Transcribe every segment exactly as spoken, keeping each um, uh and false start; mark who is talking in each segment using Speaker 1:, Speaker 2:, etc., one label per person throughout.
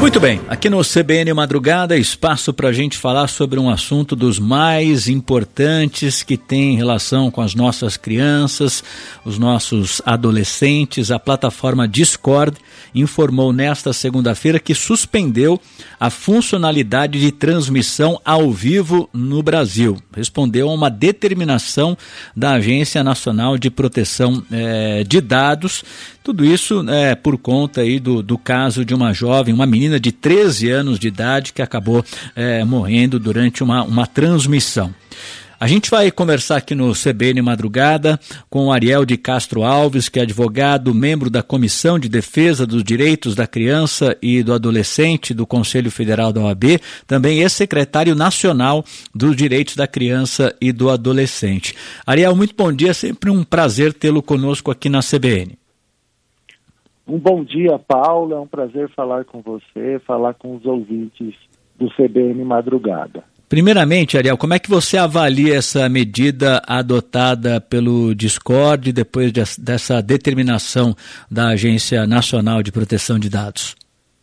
Speaker 1: Muito bem, aqui no C B N Madrugada, espaço para a gente falar sobre um assunto dos mais importantes que tem relação com as nossas crianças, os nossos adolescentes. A plataforma Discord informou nesta segunda-feira que suspendeu a funcionalidade de transmissão ao vivo no Brasil. Respondeu a uma determinação da Agência Nacional de Proteção eh, de Dados. Tudo isso é por conta aí do, do caso de uma jovem, uma menina de treze anos de idade que acabou é, morrendo durante uma, uma transmissão. A gente vai conversar aqui no C B N Madrugada com o Ariel de Castro Alves, que é advogado, membro da Comissão de Defesa dos Direitos da Criança e do Adolescente do Conselho Federal da O A B, também ex-secretário nacional dos Direitos da Criança e do Adolescente. Ariel, muito bom dia, sempre um prazer tê-lo conosco aqui na C B N.
Speaker 2: Um bom dia, Paulo. É um prazer falar com você, falar com os ouvintes do C B N Madrugada.
Speaker 1: Primeiramente, Ariel, como é que você avalia essa medida adotada pelo Discord depois de, dessa determinação da Agência Nacional de Proteção de Dados?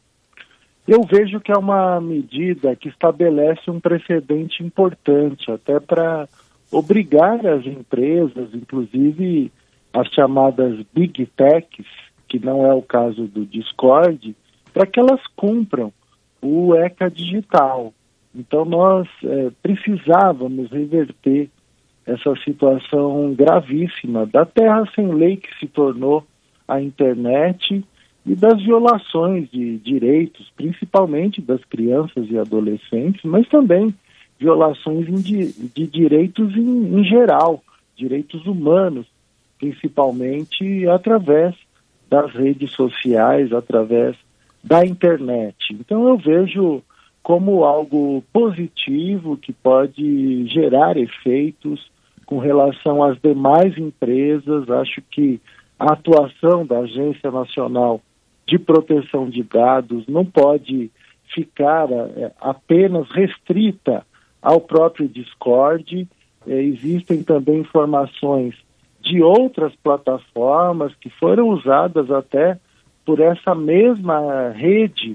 Speaker 2: Eu vejo que é uma medida que estabelece um precedente importante, até para obrigar as empresas, inclusive as chamadas Big Techs, que não é o caso do Discord, para que elas cumpram o ECA digital. Então nós é, precisávamos reverter essa situação gravíssima da terra sem lei que se tornou a internet e das violações de direitos, principalmente das crianças e adolescentes, mas também violações de, de direitos em, em geral, direitos humanos, principalmente através das redes sociais, através da internet. Então eu vejo como algo positivo que pode gerar efeitos com relação às demais empresas. Acho que a atuação da Agência Nacional de Proteção de Dados não pode ficar é, apenas restrita ao próprio Discord. É, existem também informações de outras plataformas que foram usadas até por essa mesma rede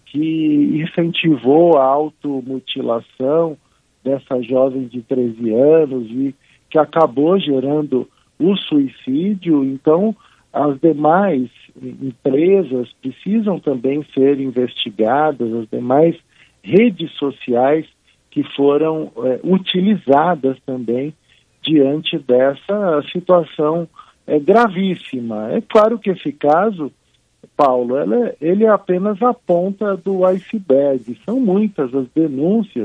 Speaker 2: que incentivou a automutilação dessa jovem de treze anos e que acabou gerando o suicídio. Então, as demais empresas precisam também ser investigadas, as demais redes sociais que foram é, utilizadas também diante dessa situação é, gravíssima. É claro que esse caso, Paulo, ela, ele é apenas a ponta do iceberg. São muitas as denúncias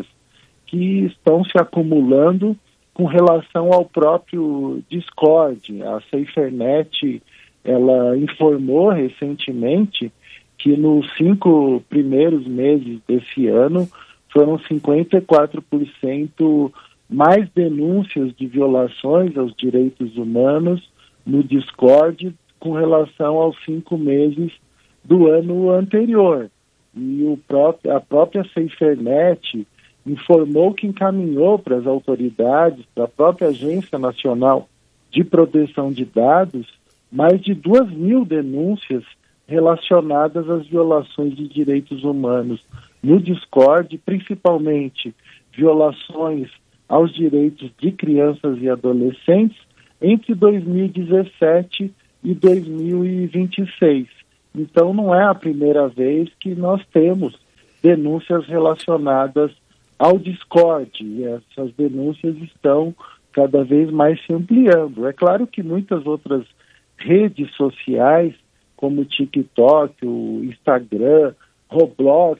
Speaker 2: que estão se acumulando com relação ao próprio Discord. A SaferNet, ela informou recentemente que nos cinco primeiros meses desse ano foram cinquenta e quatro por cento mais denúncias de violações aos direitos humanos no Discord com relação aos cinco meses do ano anterior. E o próprio, a própria SaferNet informou que encaminhou para as autoridades, para a própria Agência Nacional de Proteção de Dados, mais de duas mil denúncias relacionadas às violações de direitos humanos no Discord, principalmente violações aos direitos de crianças e adolescentes entre dois mil e dezessete e dois mil e vinte e seis. Então não é a primeira vez que nós temos denúncias relacionadas ao Discord, e essas denúncias estão cada vez mais se ampliando. É claro que muitas outras redes sociais, como o TikTok, o Instagram, Roblox,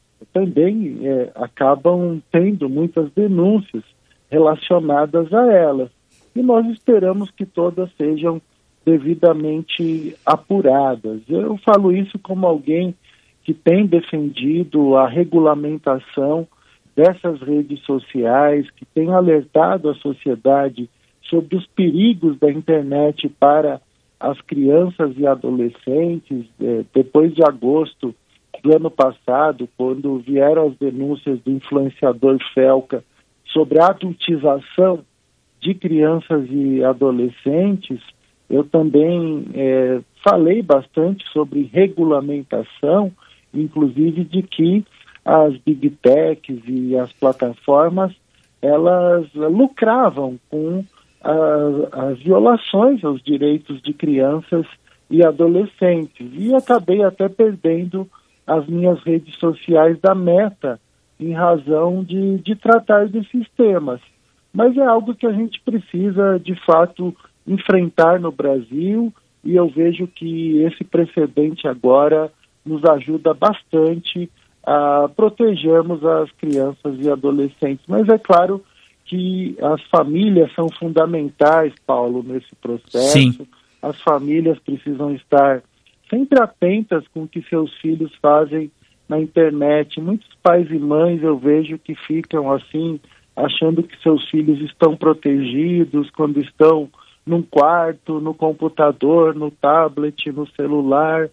Speaker 2: também é, acabam tendo muitas denúncias relacionadas a elas. E nós esperamos que todas sejam devidamente apuradas. Eu falo isso como alguém que tem defendido a regulamentação dessas redes sociais, que tem alertado a sociedade sobre os perigos da internet para as crianças e adolescentes. É, depois de agosto do ano passado, quando vieram as denúncias do influenciador Felca sobre a adultização de crianças e adolescentes, eu também é, falei bastante sobre regulamentação inclusive de que as big techs e as plataformas, elas lucravam com a, as violações aos direitos de crianças e adolescentes. E acabei até perdendo as minhas redes sociais da Meta em razão de, de tratar desses temas. Mas é algo que a gente precisa, de fato, enfrentar no Brasil, e eu vejo que esse precedente agora nos ajuda bastante a protegermos as crianças e adolescentes. Mas é claro que as famílias são fundamentais, Paulo, nesse processo.
Speaker 1: Sim.
Speaker 2: As famílias precisam estar sempre atentas com o que seus filhos fazem na internet. Muitos pais e mães eu vejo que ficam assim, achando que seus filhos estão protegidos quando estão num quarto, no computador, no tablet, no celular,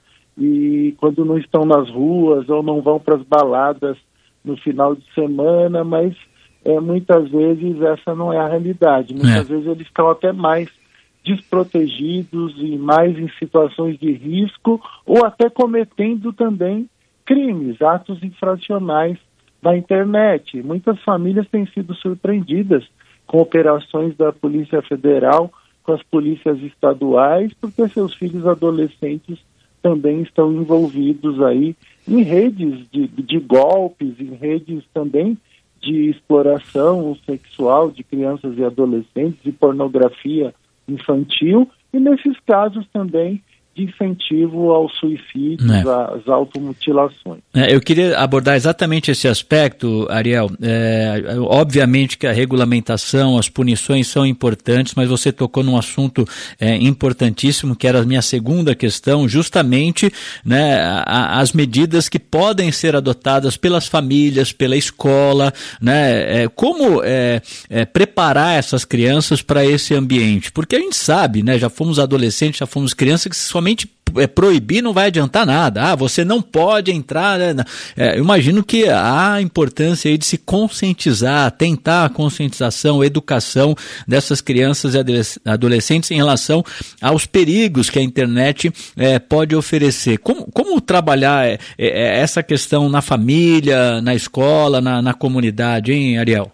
Speaker 2: e quando não estão nas ruas ou não vão para as baladas no final de semana, mas é, muitas vezes essa não é a realidade. Muitas é. vezes eles estão até mais desprotegidos e mais em situações de risco, ou até cometendo também crimes, atos infracionais na internet. Muitas famílias têm sido surpreendidas com operações da Polícia Federal, com as polícias estaduais, porque seus filhos adolescentes também estão envolvidos aí em redes de, de golpes, em redes também de exploração sexual de crianças e adolescentes, de pornografia infantil, e nesses casos também de incentivo ao suicídio, é. às automutilações.
Speaker 1: É, eu queria abordar exatamente esse aspecto, Ariel. É, obviamente que a regulamentação, as punições são importantes, mas você tocou num assunto é, importantíssimo, que era a minha segunda questão, justamente, né, a, as medidas que podem ser adotadas pelas famílias, pela escola, né, é, como é, é, preparar essas crianças para esse ambiente, porque a gente sabe, né, já fomos adolescentes, já fomos crianças, que somente proibir não vai adiantar nada. Ah, você não pode entrar, né? É, eu imagino que há a importância aí de se conscientizar, tentar a conscientização, a educação dessas crianças e adolescentes em relação aos perigos que a internet é, pode oferecer. Como, como trabalhar é, é, essa questão na família, na escola, na, na comunidade, hein, Ariel?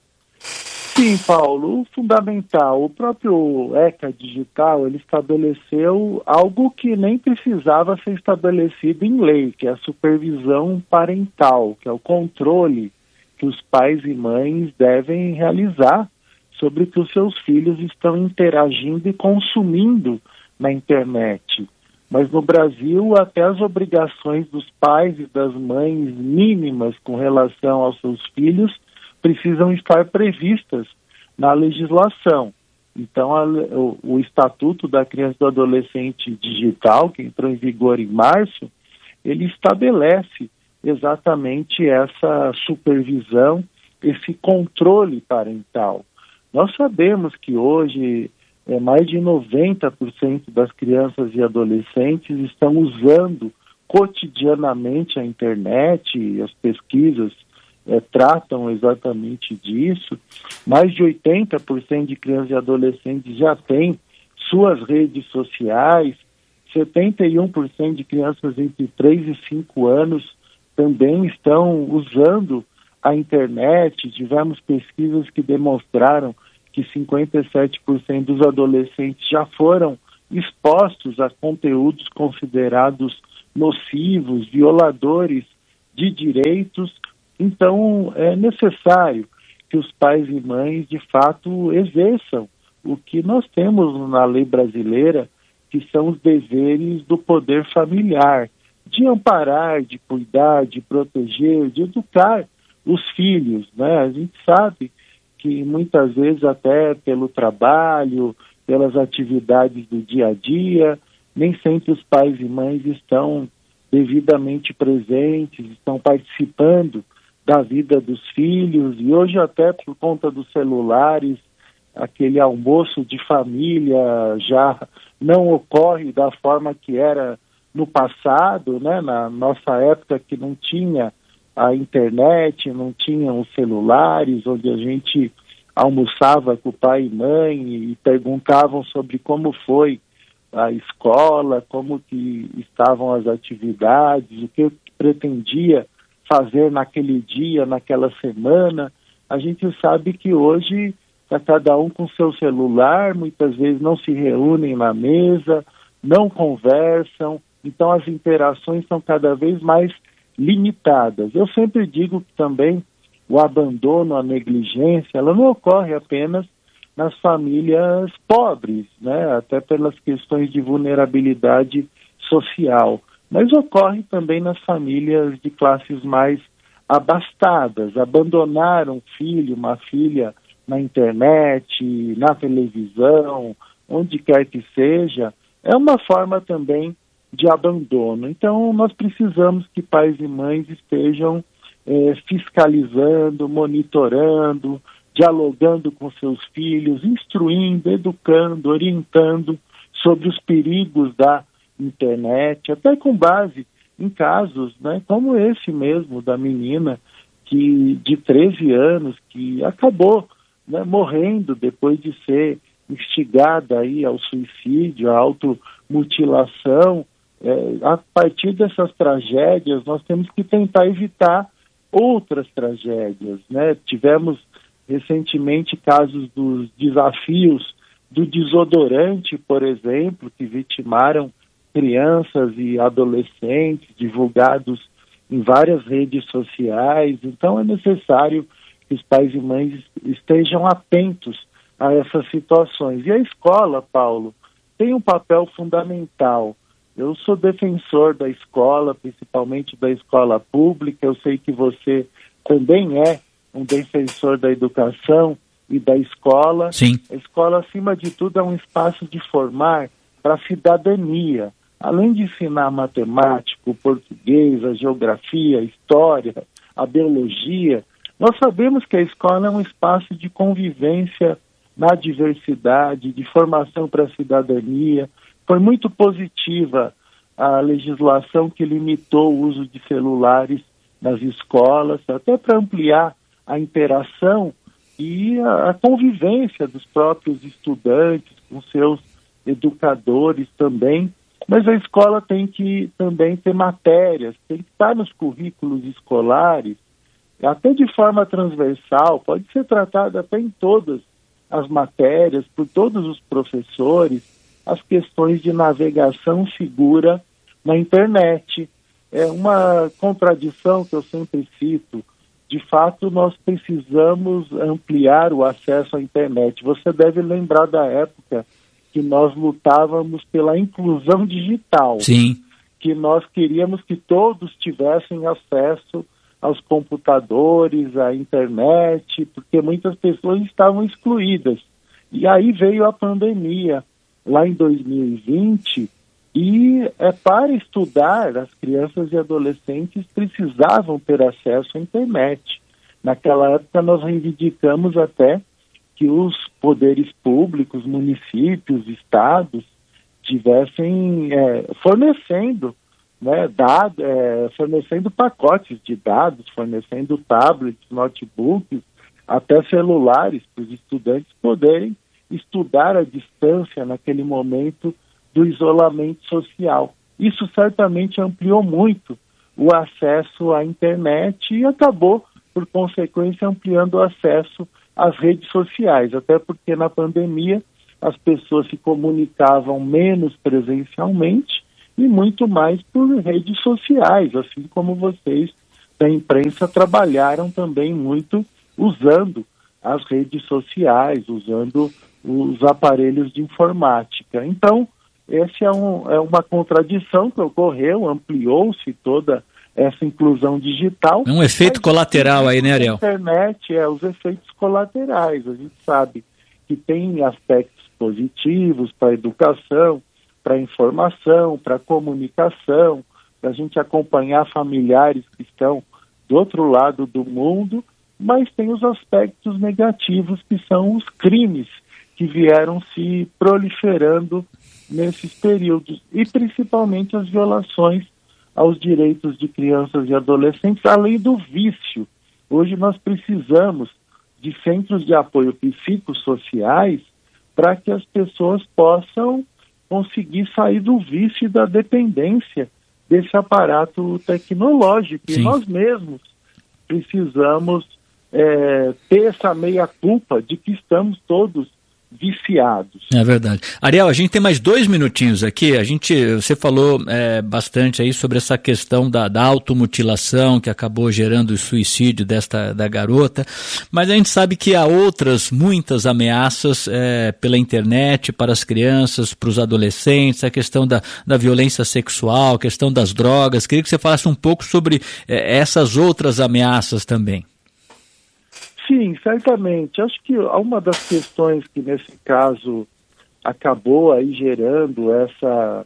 Speaker 2: Sim, Paulo, o fundamental, o próprio ECA Digital, ele estabeleceu algo que nem precisava ser estabelecido em lei, que é a supervisão parental, que é o controle que os pais e mães devem realizar sobre o que os seus filhos estão interagindo e consumindo na internet. Mas no Brasil, até as obrigações dos pais e das mães mínimas com relação aos seus filhos precisam estar previstas na legislação. Então, a, o, o Estatuto da Criança e do Adolescente Digital, que entrou em vigor em março, ele estabelece exatamente essa supervisão, esse controle parental. Nós sabemos que hoje é, mais de noventa por cento das crianças e adolescentes estão usando cotidianamente a internet, e as pesquisas É, tratam exatamente disso. Mais de oitenta por cento de crianças e adolescentes já têm suas redes sociais, setenta e um por cento de crianças entre três e cinco anos também estão usando a internet. Tivemos pesquisas que demonstraram que cinquenta e sete por cento dos adolescentes já foram expostos a conteúdos considerados nocivos, violadores de direitos. Então, é necessário que os pais e mães, de fato, exerçam o que nós temos na lei brasileira, que são os deveres do poder familiar, de amparar, de cuidar, de proteger, de educar os filhos, né? A gente sabe que muitas vezes até pelo trabalho, pelas atividades do dia a dia, nem sempre os pais e mães estão devidamente presentes, estão participando da vida dos filhos, e hoje até por conta dos celulares, aquele almoço de família já não ocorre da forma que era no passado, né? Na nossa época que não tinha a internet, não tinham os celulares, onde a gente almoçava com o pai e mãe e perguntavam sobre como foi a escola, como que estavam as atividades, o que eu pretendia fazer naquele dia, naquela semana. A gente sabe que hoje está cada um com seu celular, muitas vezes não se reúnem na mesa, não conversam, então as interações são cada vez mais limitadas. Eu sempre digo que também o abandono, a negligência, ela não ocorre apenas nas famílias pobres, né? Até pelas questões de vulnerabilidade social, mas ocorre também nas famílias de classes mais abastadas. Abandonar um filho, uma filha na internet, na televisão, onde quer que seja, é uma forma também de abandono. Então, nós precisamos que pais e mães estejam eh, fiscalizando, monitorando, dialogando com seus filhos, instruindo, educando, orientando sobre os perigos da internet, até com base em casos, né, como esse mesmo da menina que, de treze anos, que acabou, né, morrendo depois de ser instigada aí ao suicídio, à automutilação. É, a partir dessas tragédias, nós temos que tentar evitar outras tragédias, né? Tivemos recentemente casos dos desafios do desodorante, por exemplo, que vitimaram crianças e adolescentes, divulgados em várias redes sociais. Então é necessário que os pais e mães estejam atentos a essas situações. E a escola, Paulo, tem um papel fundamental. Eu sou defensor da escola, principalmente da escola pública. Eu sei que você também é um defensor da educação e da escola.
Speaker 1: Sim.
Speaker 2: A escola, acima de tudo, é um espaço de formar para a cidadania. Além de ensinar matemática, o português, a geografia, a história, a biologia, nós sabemos que a escola é um espaço de convivência na diversidade, de formação para a cidadania. Foi muito positiva a legislação que limitou o uso de celulares nas escolas, até para ampliar a interação e a, a convivência dos próprios estudantes com seus educadores também. Mas a escola tem que também ter matérias, tem que estar nos currículos escolares, até de forma transversal, pode ser tratada até em todas as matérias, por todos os professores, as questões de navegação segura na internet. É uma contradição que eu sempre cito. De fato, nós precisamos ampliar o acesso à internet. Você deve lembrar da época que nós lutávamos pela inclusão digital.
Speaker 1: Sim.
Speaker 2: Que nós queríamos que todos tivessem acesso aos computadores, à internet, porque muitas pessoas estavam excluídas. E aí veio a pandemia, lá em dois mil e vinte, e é, para estudar, as crianças e adolescentes precisavam ter acesso à internet. Naquela época nós reivindicamos até que os poderes públicos, municípios, estados, tivessem é, fornecendo, né, dado, é, fornecendo pacotes de dados, fornecendo tablets, notebooks, até celulares, para os estudantes poderem estudar à distância naquele momento do isolamento social. Isso certamente ampliou muito o acesso à internet e acabou, por consequência, ampliando o acesso às redes sociais, até porque na pandemia as pessoas se comunicavam menos presencialmente e muito mais por redes sociais, assim como vocês da imprensa trabalharam também muito usando as redes sociais, usando os aparelhos de informática. Então, essa é, um, é uma contradição que ocorreu, ampliou-se toda essa inclusão digital.
Speaker 1: É um efeito colateral aí, né, Ariel?
Speaker 2: A internet, é, os efeitos colaterais. A gente sabe que tem aspectos positivos para a educação, para a informação, para a comunicação, para a gente acompanhar familiares que estão do outro lado do mundo, mas tem os aspectos negativos, que são os crimes que vieram se proliferando nesses períodos, e principalmente as violações aos direitos de crianças e adolescentes, além do vício. Hoje nós precisamos de centros de apoio psicossociais para que as pessoas possam conseguir sair do vício e da dependência desse aparato tecnológico. Sim. E nós mesmos precisamos é, ter essa meia-culpa de que estamos todos viciados.
Speaker 1: É verdade. Ariel, a gente tem mais dois minutinhos aqui. A gente, você falou é, bastante aí sobre essa questão da, da automutilação que acabou gerando o suicídio desta, da garota, mas a gente sabe que há outras, muitas ameaças é, pela internet para as crianças, para os adolescentes, a questão da, da violência sexual, a questão das drogas. Queria que você falasse um pouco sobre é, essas outras ameaças também.
Speaker 2: Sim, certamente. Acho que uma das questões que nesse caso acabou aí gerando essa,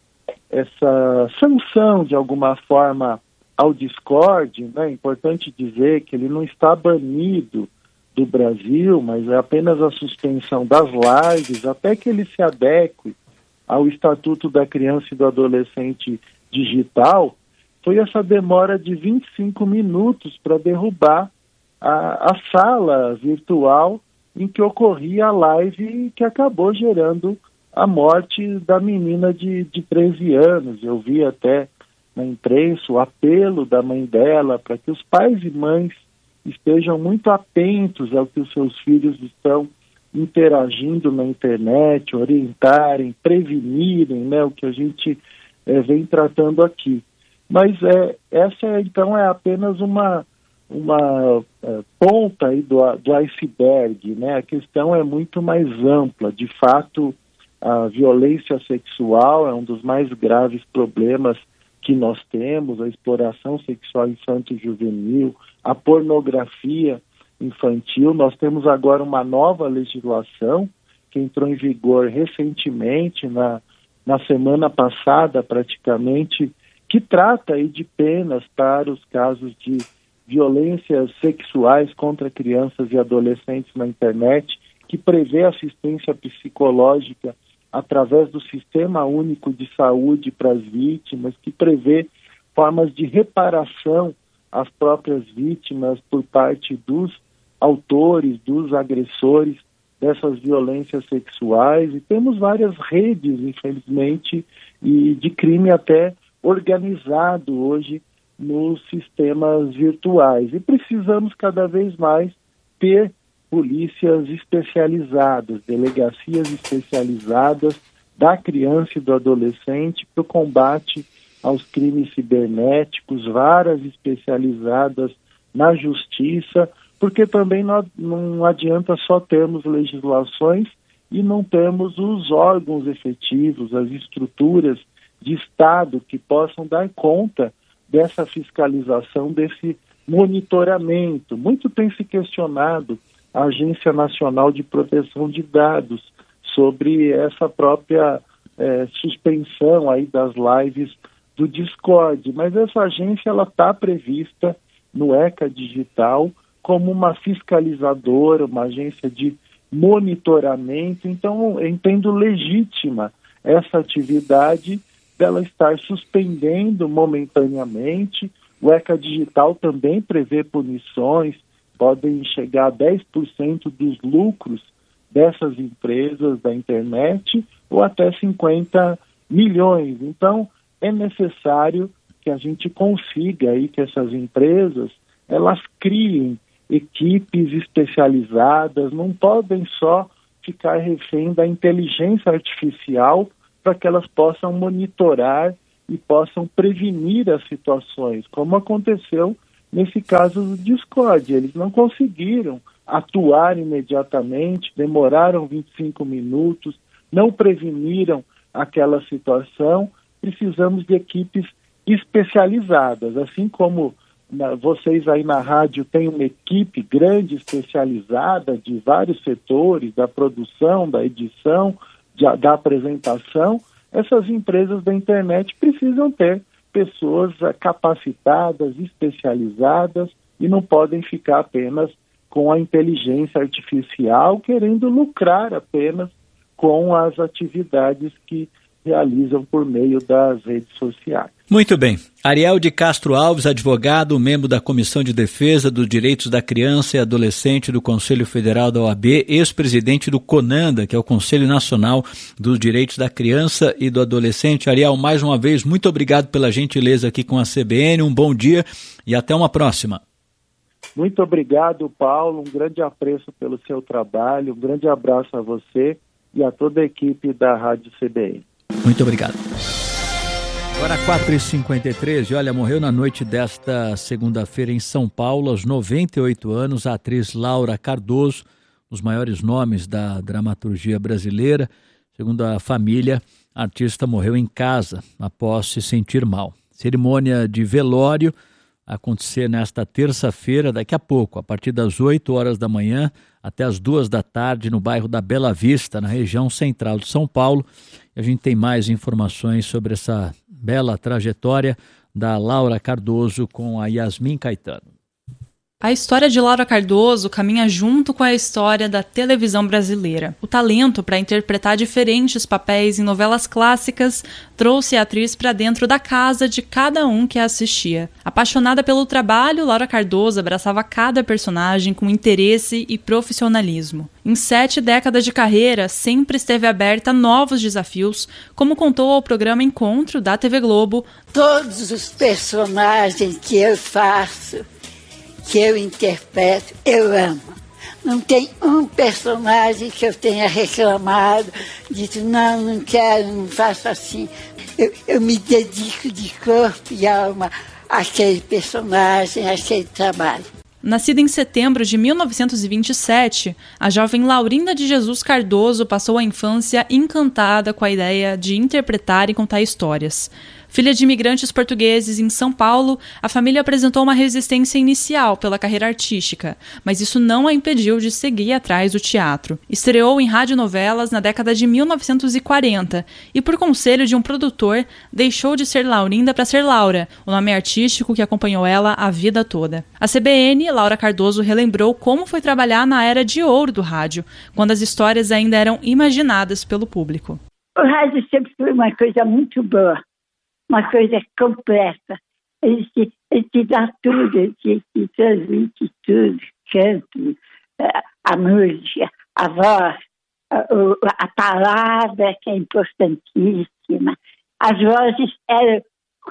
Speaker 2: essa sanção de alguma forma ao Discord, né? É importante dizer que ele não está banido do Brasil, mas é apenas a suspensão das lives até que ele se adeque ao Estatuto da Criança e do Adolescente Digital. Foi essa demora de vinte e cinco minutos para derrubar A, a sala virtual em que ocorria a live que acabou gerando a morte da menina de, de treze anos. Eu vi até na imprensa o apelo da mãe dela para que os pais e mães estejam muito atentos ao que os seus filhos estão interagindo na internet, orientarem, prevenirem, né, o que a gente é, vem tratando aqui. Mas é, essa então é apenas uma uma uh, ponta aí do, do iceberg, né? A questão é muito mais ampla. De fato, a violência sexual é um dos mais graves problemas que nós temos, a exploração sexual infanto-juvenil, a pornografia infantil. Nós temos agora uma nova legislação que entrou em vigor recentemente, na, na semana passada praticamente, que trata aí de penas para os casos de violências sexuais contra crianças e adolescentes na internet, que prevê assistência psicológica através do Sistema Único de Saúde para as vítimas, que prevê formas de reparação às próprias vítimas por parte dos autores, dos agressores dessas violências sexuais. E temos várias redes, infelizmente, e de crime até organizado hoje nos sistemas virtuais. E precisamos cada vez mais ter polícias especializadas, delegacias especializadas da criança e do adolescente para o combate aos crimes cibernéticos, varas especializadas na justiça, porque também não, não adianta só termos legislações e não temos os órgãos efetivos, as estruturas de Estado que possam dar conta dessa fiscalização, desse monitoramento. Muito tem se questionado a Agência Nacional de Proteção de Dados sobre essa própria eh, suspensão aí das lives do Discord, mas essa agência ela está prevista no ECA Digital como uma fiscalizadora, uma agência de monitoramento. Então eu entendo legítima essa atividade dela estar suspendendo momentaneamente. O ECA Digital também prevê punições, podem chegar a dez por cento dos lucros dessas empresas da internet ou até cinquenta milhões. Então, é necessário que a gente consiga aí que essas empresas, elas criem equipes especializadas, não podem só ficar refém da inteligência artificial para que elas possam monitorar e possam prevenir as situações, como aconteceu nesse caso do Discord. Eles não conseguiram atuar imediatamente, demoraram vinte e cinco minutos, não preveniram aquela situação. Precisamos de equipes especializadas, assim como na, vocês aí na rádio têm uma equipe grande especializada de vários setores, da produção, da edição, da apresentação. Essas empresas da internet precisam ter pessoas capacitadas, especializadas, e não podem ficar apenas com a inteligência artificial, querendo lucrar apenas com as atividades que realizam por meio das redes sociais.
Speaker 1: Muito bem. Ariel de Castro Alves, advogado, membro da Comissão de Defesa dos Direitos da Criança e Adolescente do Conselho Federal da O A B, ex-presidente do CONANDA, que é o Conselho Nacional dos Direitos da Criança e do Adolescente. Ariel, mais uma vez, muito obrigado pela gentileza aqui com a C B N, um bom dia e até uma próxima.
Speaker 2: Muito obrigado, Paulo, um grande apreço pelo seu trabalho, um grande abraço a você e a toda a equipe da Rádio C B N.
Speaker 1: Muito obrigado. Agora quatro e cinquenta e três, e olha, morreu na noite desta segunda-feira em São Paulo, aos noventa e oito anos, a atriz Laura Cardoso, um dos maiores nomes da dramaturgia brasileira. Segundo a família, a artista morreu em casa após se sentir mal. Cerimônia de velório acontecer nesta terça-feira, daqui a pouco, a partir das oito horas da manhã até as duas da tarde, no bairro da Bela Vista, na região central de São Paulo. A gente tem mais informações sobre essa bela trajetória da Laura Cardoso com a Yasmin Caetano.
Speaker 3: A história de Laura Cardoso caminha junto com a história da televisão brasileira. O talento para interpretar diferentes papéis em novelas clássicas trouxe a atriz para dentro da casa de cada um que a assistia. Apaixonada pelo trabalho, Laura Cardoso abraçava cada personagem com interesse e profissionalismo. Em sete décadas de carreira, sempre esteve aberta a novos desafios, como contou ao programa Encontro da T V Globo.
Speaker 4: Todos os personagens que eu faço, que eu interpreto, eu amo. Não tem um personagem que eu tenha reclamado, dito, não, não quero, não faço assim. Eu, eu me dedico de corpo e alma àquele personagem, àquele trabalho.
Speaker 3: Nascida em setembro de mil novecentos e vinte e sete, a jovem Laurinda de Jesus Cardoso passou a infância encantada com a ideia de interpretar e contar histórias. Filha de imigrantes portugueses em São Paulo, a família apresentou uma resistência inicial pela carreira artística, mas isso não a impediu de seguir atrás do teatro. Estreou em radionovelas na década de mil novecentos e quarenta e, por conselho de um produtor, deixou de ser Laurinda para ser Laura, o nome artístico que acompanhou ela a vida toda. A C B N, Laura Cardoso relembrou como foi trabalhar na era de ouro do rádio, quando as histórias ainda eram imaginadas pelo público.
Speaker 4: O rádio sempre foi uma coisa muito boa. Uma coisa completa. Ele te, ele te dá tudo, ele te, te transmite tudo, canto, a música, a voz, a, a palavra que é importantíssima. As vozes eram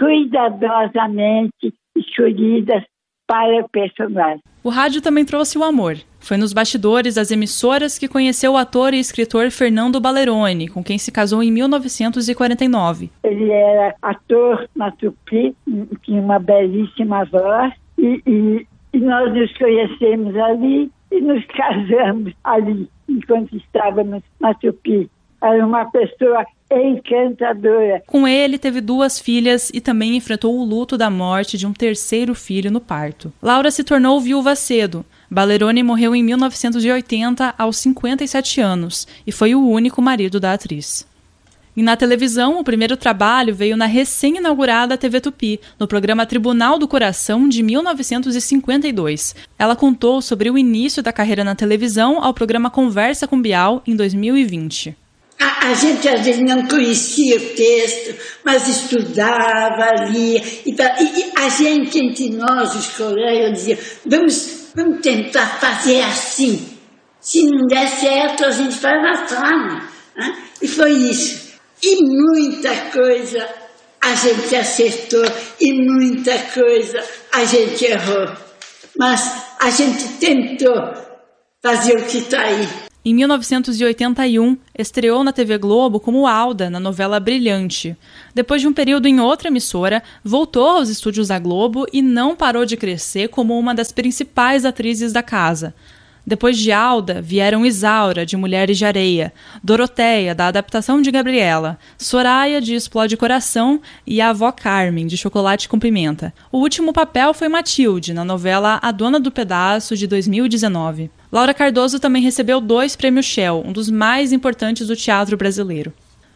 Speaker 4: cuidadosamente escolhidas para o personagem.
Speaker 3: O rádio também trouxe o amor. Foi nos bastidores das emissoras que conheceu o ator e escritor Fernando Balleroni, com quem se casou em mil novecentos e quarenta e nove.
Speaker 4: Ele era ator na Tupi, tinha uma belíssima voz, e, e, e nós nos conhecemos ali e nos casamos ali, enquanto estávamos na Tupi. Era uma pessoa encantadora.
Speaker 3: Com ele, teve duas filhas e também enfrentou o luto da morte de um terceiro filho no parto. Laura se tornou viúva cedo. Balleroni morreu em mil novecentos e oitenta, aos cinquenta e sete anos, e foi o único marido da atriz. E na televisão, o primeiro trabalho veio na recém-inaugurada T V Tupi, no programa Tribunal do Coração, de mil novecentos e cinquenta e dois. Ela contou sobre o início da carreira na televisão ao programa Conversa com Bial, em dois mil e vinte.
Speaker 4: A, a gente às vezes não conhecia o texto, mas estudava, lia, e, e, e a gente, entre nós, os colegas, dizia, vamos, vamos tentar fazer assim. Se não der certo, a gente faz assim. Né? E foi isso. E muita coisa a gente acertou, e muita coisa a gente errou. Mas a gente tentou fazer o que está aí.
Speaker 3: Em mil novecentos e oitenta e um, estreou na T V Globo como Alda, na novela Brilhante. Depois de um período em outra emissora, voltou aos estúdios da Globo e não parou de crescer como uma das principais atrizes da casa. Depois de Alda, vieram Isaura, de Mulheres de Areia, Doroteia, da adaptação de Gabriela, Soraya, de Explode Coração, e a avó Carmen, de Chocolate com Pimenta. O último papel foi Matilde, na novela A Dona do Pedaço, de dois mil e dezenove. Laura Cardoso também recebeu dois prêmios Shell, um dos mais importantes do teatro brasileiro.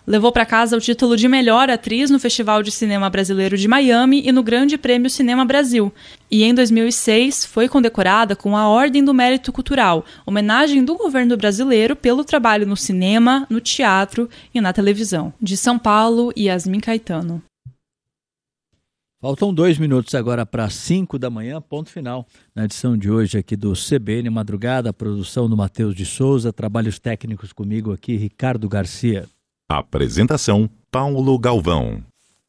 Speaker 3: Levou para casa o título de melhor atriz no Festival de Cinema Brasileiro de Miami e no Grande Prêmio Cinema Brasil. E em dois mil e seis foi condecorada com a Ordem do Mérito Cultural, homenagem do governo brasileiro pelo trabalho no cinema, no teatro e na televisão. De São Paulo, Yasmin Caetano.
Speaker 1: Faltam dois minutos agora para cinco da manhã, ponto final na edição de hoje aqui do C B N Madrugada, a produção do Matheus de Souza, trabalhos técnicos comigo aqui, Ricardo Garcia.
Speaker 5: Apresentação, Paulo Galvão.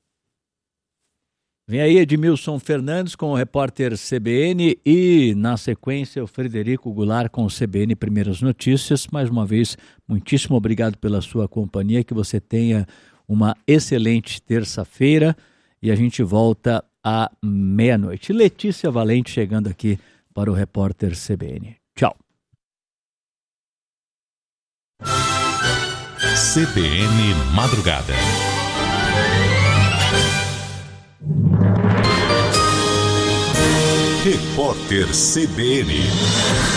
Speaker 1: Vem aí Edmilson Fernandes com o repórter C B N e, na sequência, o Frederico Goulart com o C B N Primeiras Notícias. Mais uma vez, muitíssimo obrigado pela sua companhia, que você tenha uma excelente terça-feira e a gente volta à meia-noite. Letícia Valente chegando aqui para o repórter C B N. Tchau.
Speaker 5: C B N Madrugada. Repórter C B N.